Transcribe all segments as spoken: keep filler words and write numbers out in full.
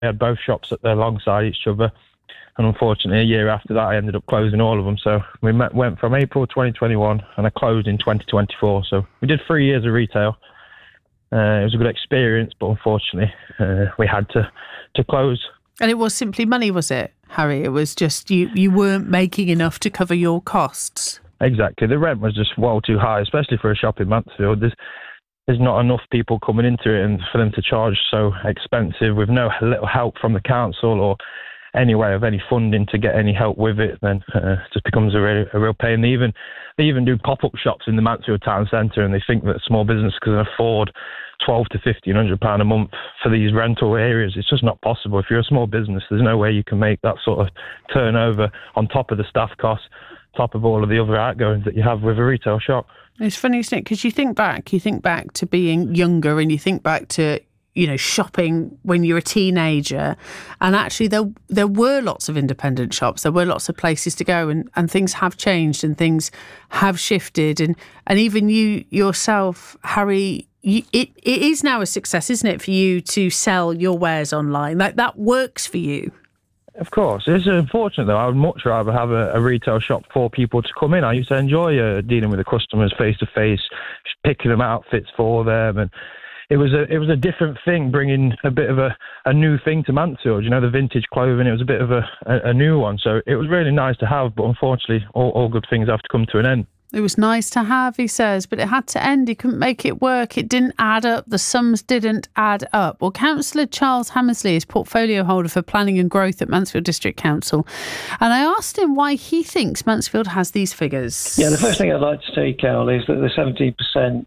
had both shops alongside each other. And unfortunately, a year after that, I ended up closing all of them. So we met, went from April twenty twenty-one and I closed in twenty twenty-four. So we did three years of retail. Uh, it was a good experience, but unfortunately, uh, we had to, to close. And it was simply money, was it, Harry? It was just you, you weren't making enough to cover your costs. Exactly. The rent was just well too high, especially for a shop in Mansfield. There's, there's not enough people coming into it, and for them to charge so expensive with no little help from the council or any way of any funding to get any help with it, then uh, it just becomes a real, a real pain. They even they even do pop-up shops in the Mansfield town centre, and they think that small business can afford twelve to fifteen hundred pound a month for these rental areas. It's just not possible. If you're a small business, there's no way you can make that sort of turnover on top of the staff costs, top of all of the other outgoings that you have with a retail shop. It's funny, isn't it? Because you think back, you think back to being younger, and you think back to, you know, shopping when you're a teenager, and actually there there were lots of independent shops, there were lots of places to go, and, and things have changed and things have shifted, and, and even you yourself, Harry, you, it, it is now a success, isn't it, for you to sell your wares online? Like, that works for you. Of course. It's unfortunate, though. I would much rather have a, a retail shop for people to come in. I used to enjoy uh, dealing with the customers face-to-face, picking them outfits for them, and It was a it was a different thing, bringing a bit of a, a new thing to Mansfield. You know, the vintage clothing, it was a bit of a, a, a new one. So it was really nice to have, but unfortunately, all, all good things have to come to an end. It was nice to have, he says, but it had to end. He couldn't make it work. It didn't add up. The sums didn't add up. Well, Councillor Charles Hammersley is portfolio holder for planning and growth at Mansfield District Council. And I asked him why he thinks Mansfield has these figures. Yeah, the first thing I'd like to say, Carol, is that the seventeen percent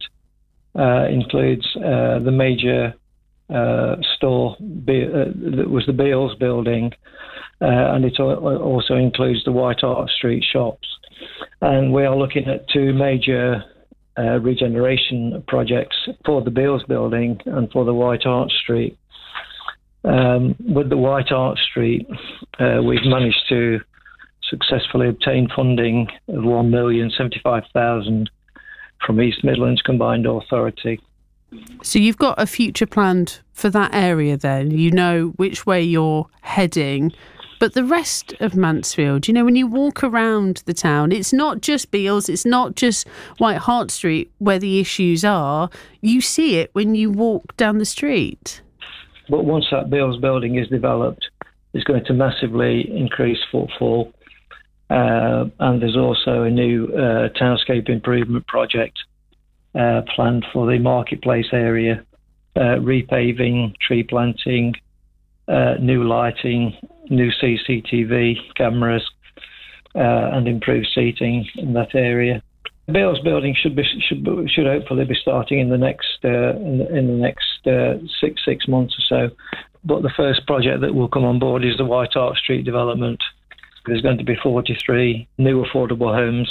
Uh, includes uh, the major uh, store be- uh, that was the Beales building, uh, and it also includes the White Hart Street shops. And we are looking at two major uh, regeneration projects for the Beales building and for the White Hart Street. Um, with the White Hart Street, uh, we've managed to successfully obtain funding of one million seventy-five thousand from East Midlands Combined Authority. So you've got a future planned for that area then. You know which way you're heading. But the rest of Mansfield, you know, when you walk around the town, it's not just Beales, it's not just White Hart Street where the issues are. You see it when you walk down the street. But once that Beales building is developed, it's going to massively increase footfall. Uh, and there's also a new uh, townscape improvement project uh, planned for the marketplace area, uh, repaving, tree planting, uh, new lighting, new C C T V cameras, uh, and improved seating in that area. The Beales building should be should should hopefully be starting in the next uh, in, the, in the next uh, six six months or so. But the first project that will come on board is the White Hart Street development. There's going to be forty-three new affordable homes